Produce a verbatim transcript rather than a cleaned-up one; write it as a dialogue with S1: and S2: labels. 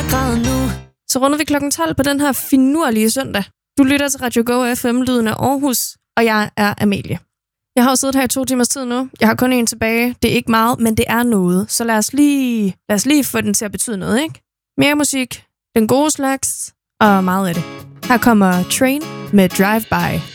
S1: grader nu. Så runder vi klokken tolv på den her finurlige søndag. Du lytter til Radio Go F M, lyden af Aarhus, og jeg er Amalie. Jeg har jo siddet her i to timers tid nu. Jeg har kun en tilbage. Det er ikke meget, men det er noget. Så lad os lige, lad os lige få den til at betyde noget, ikke? Mere musik, den gode slags og meget af det. Her kommer Train med Drive By.